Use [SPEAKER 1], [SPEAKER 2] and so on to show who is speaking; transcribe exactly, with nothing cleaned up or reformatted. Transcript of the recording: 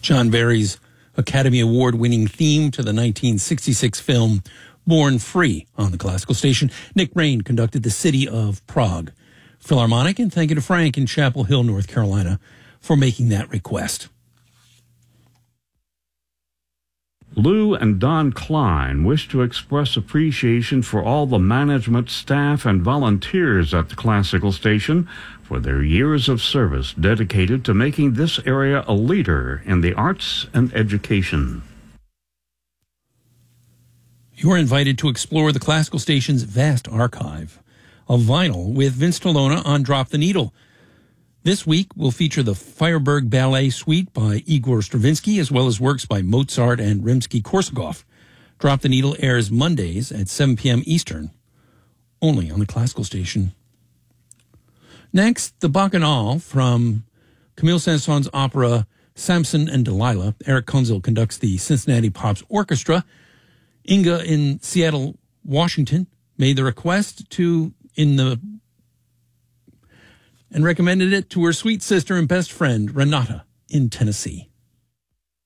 [SPEAKER 1] John Barry's Academy Award-winning theme to the nineteen sixty-six film Born Free on the classical station. Nick Rain conducted the City of Prague Philharmonic, and thank you to Frank in Chapel Hill, North Carolina, for making that request.
[SPEAKER 2] Lou and Don Klein wish to express appreciation for all the management, staff, and volunteers at the classical station for their years of service dedicated to making this area a leader in the arts and education.
[SPEAKER 1] You're invited to explore the classical station's vast archive of vinyl with Vince Tolona on Drop the Needle. This week will feature the Feuerberg Ballet Suite by Igor Stravinsky, as well as works by Mozart and Rimsky-Korsakov. Drop the Needle airs Mondays at seven p.m. Eastern, only on the classical station. Next, the Bacchanal from Camille Saint-Saëns' opera Samson and Delilah. Eric Kunzel conducts the Cincinnati Pops Orchestra. Inga in Seattle, Washington, made the request to in the and recommended it to her sweet sister and best friend, Renata, in Tennessee.